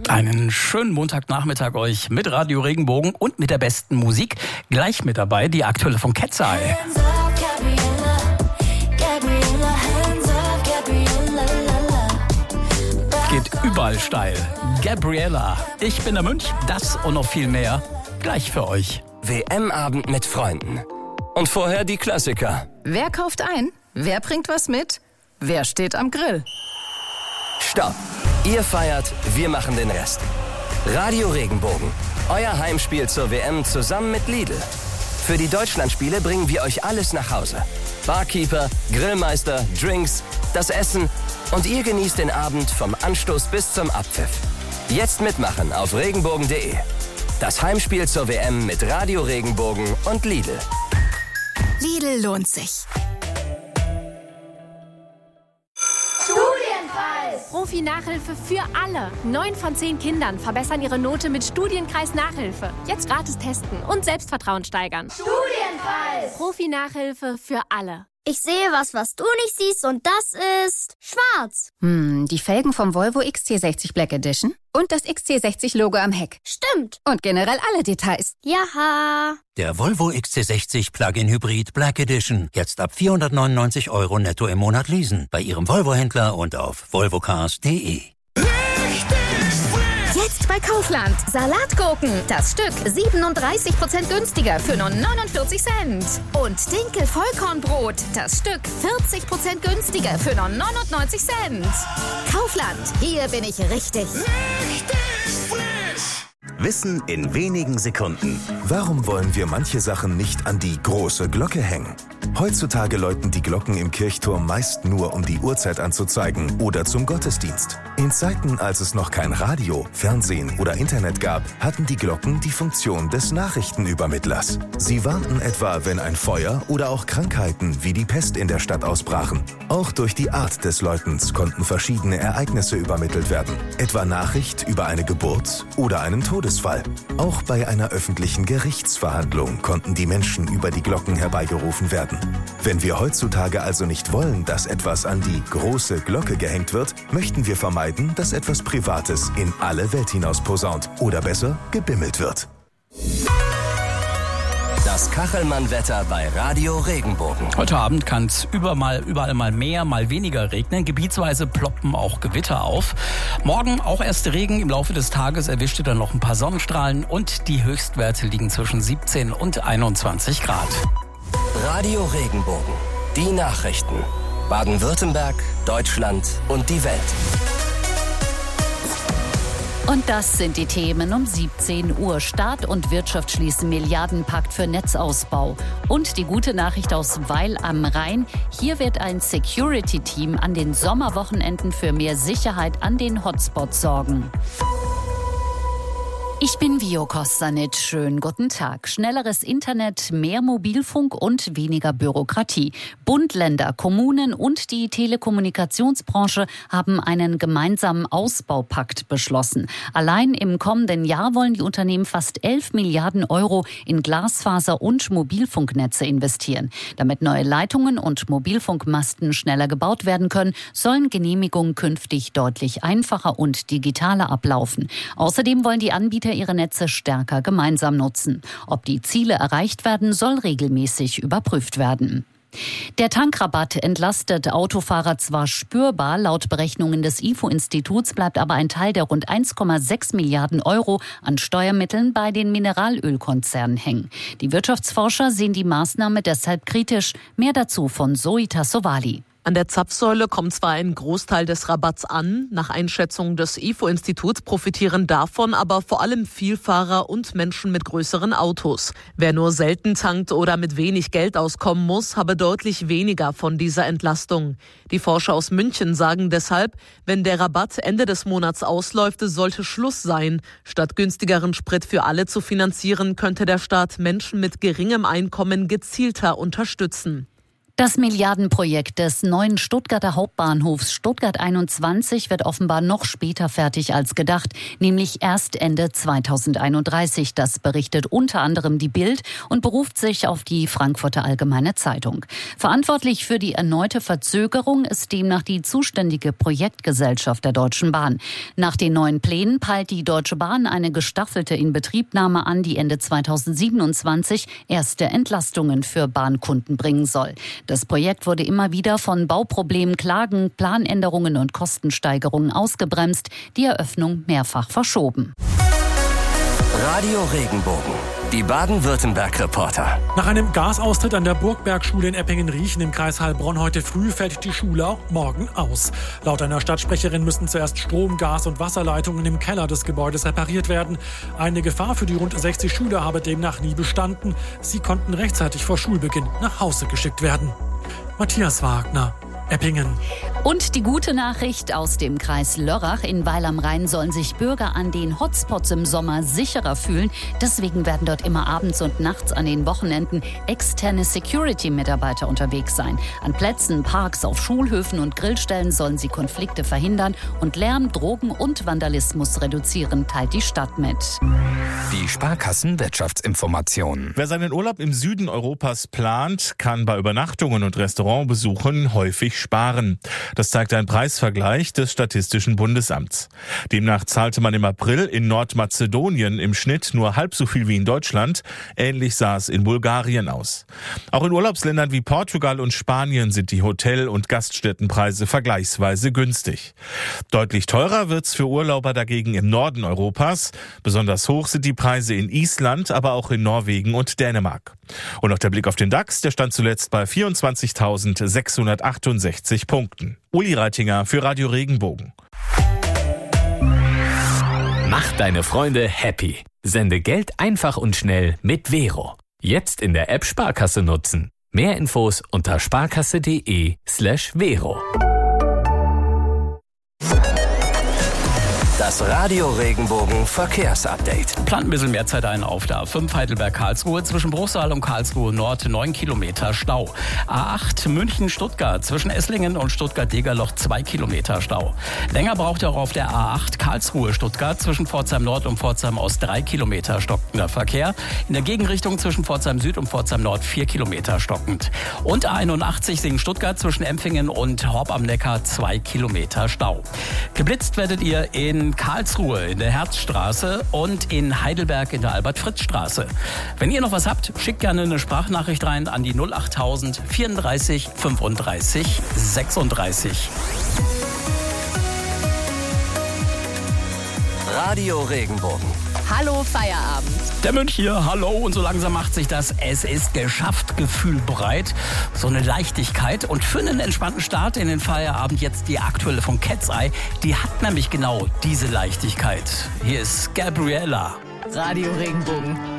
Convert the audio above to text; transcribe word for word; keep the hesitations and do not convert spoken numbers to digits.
Einen schönen Montagnachmittag euch mit Radio Regenbogen und mit der besten Musik. Gleich mit dabei die aktuelle von Cat's Eye. Geht überall steil. Gabriella, ich bin der Mönch, das und noch viel mehr gleich für euch. W M-Abend mit Freunden. Und vorher die Klassiker. Wer kauft ein? Wer bringt was mit? Wer steht am Grill? Stopp! Ihr feiert, wir machen den Rest. Radio Regenbogen. Euer Heimspiel zur W M zusammen mit Lidl. Für die Deutschlandspiele bringen wir euch alles nach Hause. Barkeeper, Grillmeister, Drinks, das Essen und ihr genießt den Abend vom Anstoß bis zum Abpfiff. Jetzt mitmachen auf regenbogen punkt de. Das Heimspiel zur W M mit Radio Regenbogen und Lidl. Lidl lohnt sich. Profi-Nachhilfe für alle. Neun von zehn Kindern verbessern ihre Note mit Studienkreis Nachhilfe. Jetzt gratis testen und Selbstvertrauen steigern. Studienkreis! Profi-Nachhilfe für alle. Ich sehe was, was du nicht siehst, und das ist schwarz. Hm, die Felgen vom Volvo X C sechzig Black Edition und das X C sechzig Logo am Heck. Stimmt. Und generell alle Details. Jaha. Der Volvo X C sechzig Plug-in Hybrid Black Edition. Jetzt ab vierhundertneunundneunzig Euro netto im Monat leasen. Bei Ihrem Volvo-Händler und auf volvocars punkt de. Jetzt bei Kaufland. Salatgurken. Das Stück siebenunddreißig Prozent günstiger für nur neunundvierzig Cent. Und Dinkel-Vollkornbrot. Das Stück vierzig Prozent günstiger für nur neunundneunzig Cent. Kaufland. Hier bin ich richtig. Richtig frisch. Wissen in wenigen Sekunden. Warum wollen wir manche Sachen nicht an die große Glocke hängen? Heutzutage läuten die Glocken im Kirchturm meist nur, um die Uhrzeit anzuzeigen oder zum Gottesdienst. In Zeiten, als es noch kein Radio, Fernsehen oder Internet gab, hatten die Glocken die Funktion des Nachrichtenübermittlers. Sie warnten etwa, wenn ein Feuer oder auch Krankheiten wie die Pest in der Stadt ausbrachen. Auch durch die Art des Läutens konnten verschiedene Ereignisse übermittelt werden, etwa Nachricht über eine Geburt oder einen Todesfall. Auch bei einer öffentlichen Gerichtsverhandlung konnten die Menschen über die Glocken herbeigerufen werden. Wenn wir heutzutage also nicht wollen, dass etwas an die große Glocke gehängt wird, möchten wir vermeiden, dass etwas Privates in alle Welt hinaus posaunt oder besser gebimmelt wird. Das Kachelmann-Wetter bei Radio Regenbogen. Heute Abend kann es überall, überall mal mehr, mal weniger regnen. Gebietsweise ploppen auch Gewitter auf. Morgen auch erst Regen. Im Laufe des Tages erwischte dann noch ein paar Sonnenstrahlen und die Höchstwerte liegen zwischen siebzehn und einundzwanzig Grad. Radio Regenbogen. Die Nachrichten. Baden-Württemberg, Deutschland und die Welt. Und das sind die Themen um siebzehn Uhr. Staat und Wirtschaft schließen Milliardenpakt für Netzausbau. Und die gute Nachricht aus Weil am Rhein. Hier wird ein Security-Team an den Sommerwochenenden für mehr Sicherheit an den Hotspots sorgen. Ich bin Vio Kostanic. Schönen guten Tag. Schnelleres Internet, mehr Mobilfunk und weniger Bürokratie. Bund, Länder, Kommunen und die Telekommunikationsbranche haben einen gemeinsamen Ausbaupakt beschlossen. Allein im kommenden Jahr wollen die Unternehmen fast elf Milliarden Euro in Glasfaser- und Mobilfunknetze investieren. Damit neue Leitungen und Mobilfunkmasten schneller gebaut werden können, sollen Genehmigungen künftig deutlich einfacher und digitaler ablaufen. Außerdem wollen die Anbieter ihre Netze stärker gemeinsam nutzen. Ob die Ziele erreicht werden, soll regelmäßig überprüft werden. Der Tankrabatt entlastet Autofahrer zwar spürbar, laut Berechnungen des I F O-Instituts bleibt aber ein Teil der rund eins Komma sechs Milliarden Euro an Steuermitteln bei den Mineralölkonzernen hängen. Die Wirtschaftsforscher sehen die Maßnahme deshalb kritisch. Mehr dazu von Zoe Tassovali. An der Zapfsäule kommt zwar ein Großteil des Rabatts an, nach Einschätzung des I F O-Instituts profitieren davon aber vor allem Vielfahrer und Menschen mit größeren Autos. Wer nur selten tankt oder mit wenig Geld auskommen muss, habe deutlich weniger von dieser Entlastung. Die Forscher aus München sagen deshalb, wenn der Rabatt Ende des Monats ausläuft, sollte Schluss sein. Statt günstigeren Sprit für alle zu finanzieren, könnte der Staat Menschen mit geringem Einkommen gezielter unterstützen. Das Milliardenprojekt des neuen Stuttgarter Hauptbahnhofs Stuttgart einundzwanzig wird offenbar noch später fertig als gedacht, nämlich erst Ende zweitausendeinunddreißig. Das berichtet unter anderem die Bild und beruft sich auf die Frankfurter Allgemeine Zeitung. Verantwortlich für die erneute Verzögerung ist demnach die zuständige Projektgesellschaft der Deutschen Bahn. Nach den neuen Plänen peilt die Deutsche Bahn eine gestaffelte Inbetriebnahme an, die Ende zweitausendsiebenundzwanzig erste Entlastungen für Bahnkunden bringen soll. Das Projekt wurde immer wieder von Bauproblemen, Klagen, Planänderungen und Kostensteigerungen ausgebremst, die Eröffnung mehrfach verschoben. Radio Regenbogen, die Baden-Württemberg-Reporter. Nach einem Gasaustritt an der Burgbergschule in Eppingen-Riechen im Kreis Heilbronn heute früh fällt die Schule auch morgen aus. Laut einer Stadtsprecherin müssen zuerst Strom-, Gas- und Wasserleitungen im Keller des Gebäudes repariert werden. Eine Gefahr für die rund sechzig Schüler habe demnach nie bestanden. Sie konnten rechtzeitig vor Schulbeginn nach Hause geschickt werden. Matthias Wagner, Eppingen. Und die gute Nachricht aus dem Kreis Lörrach: in Weil am Rhein sollen sich Bürger an den Hotspots im Sommer sicherer fühlen. Deswegen werden dort immer abends und nachts an den Wochenenden externe Security-Mitarbeiter unterwegs sein. An Plätzen, Parks, auf Schulhöfen und Grillstellen sollen sie Konflikte verhindern und Lärm, Drogen und Vandalismus reduzieren, teilt die Stadt mit. Die Sparkassen-Wirtschaftsinformation. Wer seinen Urlaub im Süden Europas plant, kann bei Übernachtungen und Restaurantbesuchen häufig sparen. Das zeigt ein Preisvergleich des Statistischen Bundesamts. Demnach zahlte man im April in Nordmazedonien im Schnitt nur halb so viel wie in Deutschland. Ähnlich sah es in Bulgarien aus. Auch in Urlaubsländern wie Portugal und Spanien sind die Hotel- und Gaststättenpreise vergleichsweise günstig. Deutlich teurer wird's für Urlauber dagegen im Norden Europas. Besonders hoch sind die Preise in Island, aber auch in Norwegen und Dänemark. Und noch der Blick auf den DAX, der stand zuletzt bei vierundzwanzigtausendsechshundertachtundsechzig Punkten. Uli Reitinger für Radio Regenbogen. Mach deine Freunde happy. Sende Geld einfach und schnell mit Vero. Jetzt in der App Sparkasse nutzen. Mehr Infos unter sparkasse.de slash Vero. Das Radio Regenbogen Verkehrsupdate. Plant ein bisschen mehr Zeit ein auf der A fünf Heidelberg-Karlsruhe. Zwischen Bruchsal und Karlsruhe Nord neun Kilometer Stau. A acht München-Stuttgart. Zwischen Esslingen und Stuttgart-Degerloch zwei Kilometer Stau. Länger braucht ihr auch auf der A acht Karlsruhe-Stuttgart. Zwischen Pforzheim Nord und Pforzheim Ost drei Kilometer stockender Verkehr. In der Gegenrichtung zwischen Pforzheim Süd und Pforzheim Nord vier Kilometer stockend. Und A einundachtzig Singen-Stuttgart zwischen Empfingen und Horb am Neckar zwei Kilometer Stau. Geblitzt werdet ihr in Karlsruhe in der Herzstraße und in Heidelberg in der Albert-Fritz-Straße. Wenn ihr noch was habt, schickt gerne eine Sprachnachricht rein an die null achttausend vierunddreißig fünfunddreißig sechsunddreißig. Radio Regenbogen. Hallo Feierabend. Der Mönch hier, hallo, und so langsam macht sich das Es ist geschafft Gefühl breit. So eine Leichtigkeit und für einen entspannten Start in den Feierabend jetzt die aktuelle von Cat's Eye. Die hat nämlich genau diese Leichtigkeit. Hier ist Gabriella. Radio Regenbogen.